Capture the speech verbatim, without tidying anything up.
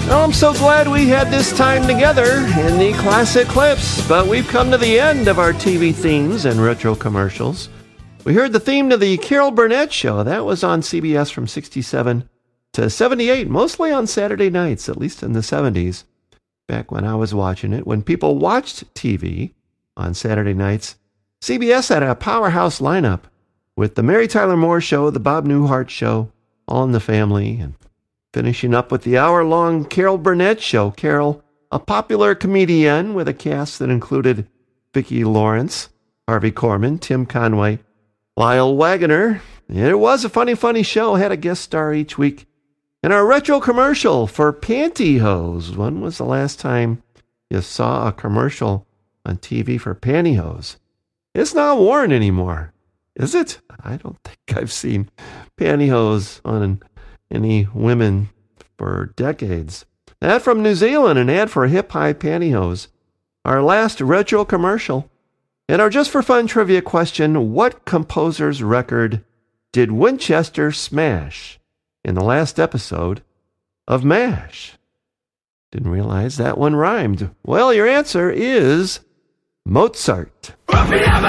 Well, I'm so glad we had this time together in the classic clips, but we've come to the end of our T V themes and retro commercials. We heard the theme to the Carol Burnett Show. That was on C B S from sixty-seven to seventy-eight, mostly on Saturday nights, at least in the seventies. Back when I was watching it, when people watched T V on Saturday nights, C B S had a powerhouse lineup with the Mary Tyler Moore Show, the Bob Newhart Show, All in the Family, and finishing up with the hour-long Carol Burnett Show. Carol, a popular comedian with a cast that included Vicki Lawrence, Harvey Korman, Tim Conway, Lyle Waggoner. It was a funny, funny show. Had a guest star each week. And our retro commercial for pantyhose. When was the last time you saw a commercial on T V for pantyhose? It's not worn anymore, is it? I don't think I've seen pantyhose on any women for decades. That from New Zealand, an ad for hip high pantyhose. Our last retro commercial. And our just for fun trivia question, what composer's record did Winchester smash in the last episode of MASH? Didn't realize that one rhymed. Well, your answer is Mozart. Ruffiano!